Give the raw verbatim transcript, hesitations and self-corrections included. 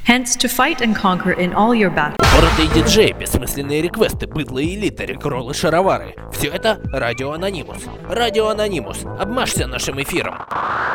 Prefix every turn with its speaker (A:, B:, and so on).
A: Hence, to fight and conquer in all your battles.
B: Упоротые диджеи, бессмысленные реквесты, быдло и элита, рекролы, шаровары. Все это Радио Анонимус. Радио Анонимус. Обмажься нашим эфиром.